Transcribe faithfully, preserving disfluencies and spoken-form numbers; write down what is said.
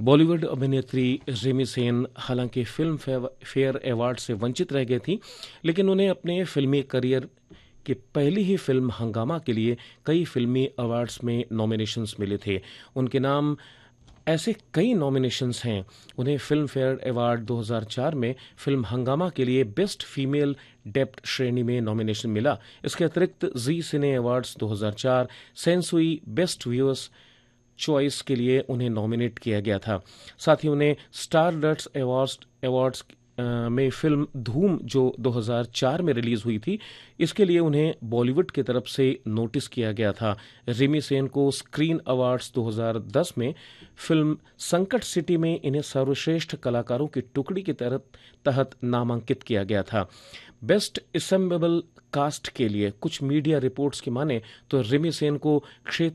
बॉलीवुड अभिनेत्री रिमी सेन हालांकि film fair award से वंचित रह गई थी, लेकिन उन्हें अपने फिल्मी करियर की पहली ही फिल्म हंगामा के लिए कई फिल्मी अवार्ड्स में नॉमिनेशंस मिले थे। उनके नाम ऐसे कई नॉमिनेशंस हैं। उन्हें फिल्म फेयर अवार्ड दो हज़ार चार में फिल्म हंगामा के लिए बेस्ट फीमेल डेप्ट श्रेणी में नॉमिनेशन मिला। इसके अतिरिक्त जी सिने अवार्ड्स दो हज़ार चार सेंसुई बेस्ट व्यूअर्स चॉइस के लिए उन्हें नॉमिनेट किया गया था। साथ ही उन्हें स्टार डस्ट अवार्ड्स अवार्ड्स में फिल्म धूम जो दो हज़ार चार में रिलीज हुई थी, इसके लिए उन्हें बॉलीवुड की तरफ से नोटिस किया गया था। रिमी सेन को स्क्रीन अवार्ड्स दो हज़ार दस में फिल्म संकट सिटी में इन्हें सर्वश्रेष्ठ कलाकारों की टुकड़ी के तहत तहत नामांकित किया गया था। बेस्ट असेंबल कास्ट के लिए कुछ मीडिया रिपोर्ट्स की माने तो रिमी सेन को क्षेत्र